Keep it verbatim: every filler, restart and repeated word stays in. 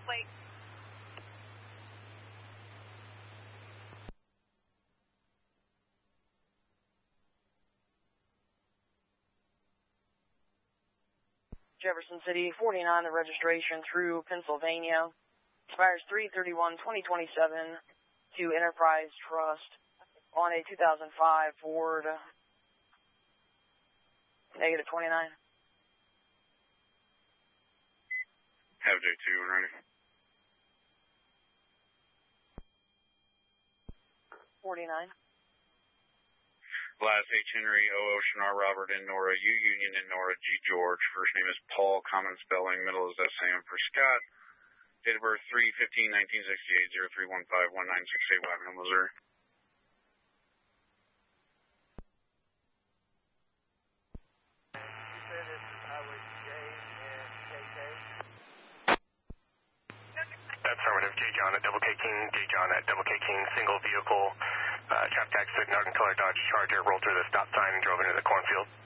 plate. Jefferson City, forty-nine, the registration through Pennsylvania. Expires three thirty-one twenty twenty-seven to Enterprise Trust on a two thousand five Ford negative twenty-nine. Have J two, ready. forty-nine. Last H. Henry, O. Ocean, R. Robert, N. Nora, U. Union, N. Nora, G. George. First name is Paul, common spelling, middle is S A M for Scott. Date of birth three fifteen nineteen sixty-eight, zero three one five one nine six eight, Wagner, Missouri. Affirmative, J. John at Double K King, J. John at Double K King, single vehicle, uh, traffic accident, Norton Color Dodge Charger, rolled through the stop sign and drove into the cornfield.